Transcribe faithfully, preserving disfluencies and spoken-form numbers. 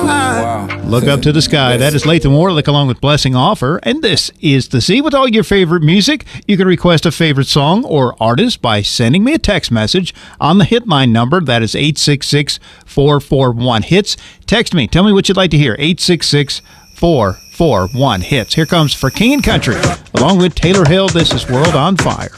Wow. Look Up to the Sky. That is Lathan Warlick along with Blessing Offer. And this is The Z with all your favorite music. You can request a favorite song or artist by sending me a text message on the Hitline number. That is eight six six, four four one, HITS. Text me. Tell me what you'd like to hear. eight six six, four four one, HITS. Here comes For King and Country along with Taylor Hill. This is World on Fire.